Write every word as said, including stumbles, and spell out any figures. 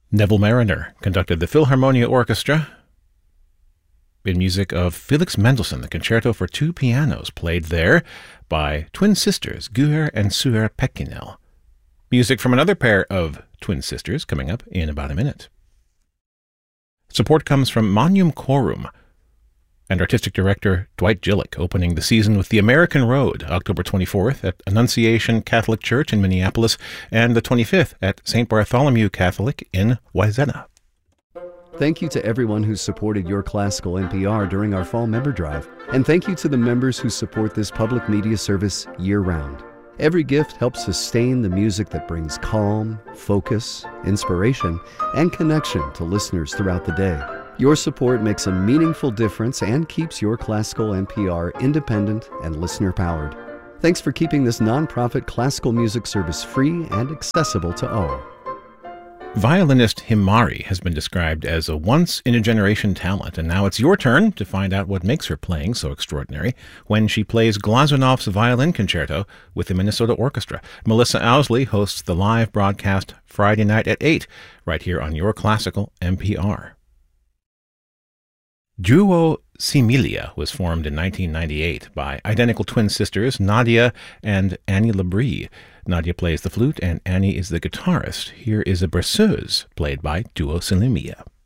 Neville Mariner conducted the Philharmonia Orchestra in music of Felix Mendelssohn, the concerto for two pianos, played there by twin sisters Guher and Suher Pekkinel. Music from another pair of twin sisters coming up in about a minute. Support comes from Magnum Chorum and artistic director Dwight Gillick, opening the season with The American Road, October twenty-fourth at Annunciation Catholic Church in Minneapolis, and the twenty-fifth at Saint Bartholomew Catholic in Wayzata. Thank you to everyone who supported Your Classical N P R during our fall member drive, and thank you to the members who support this public media service year-round. Every gift helps sustain the music that brings calm, focus, inspiration, and connection to listeners throughout the day. Your support makes a meaningful difference and keeps Your Classical N P R independent and listener-powered. Thanks for keeping this nonprofit classical music service free and accessible to all. Violinist Himari has been described as a once-in-a-generation talent, and now it's your turn to find out what makes her playing so extraordinary when she plays Glazunov's Violin Concerto with the Minnesota Orchestra. Melissa Owsley hosts the live broadcast Friday night at eight, right here on Your Classical N P R. Duo Similia was formed in nineteen ninety-eight by identical twin sisters Nadia and Annie Labrie. Nadia plays the flute and Annie is the guitarist. Here is a berceuse played by Duo Similia.